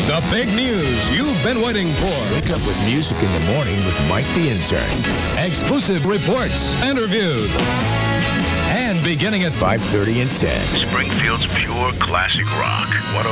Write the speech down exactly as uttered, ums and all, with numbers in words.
The big news you've been waiting for. Wake up with music in the morning with Mike the Intern. Exclusive reports, interviews, and beginning at five thirty and ten. Springfield's pure classic rock.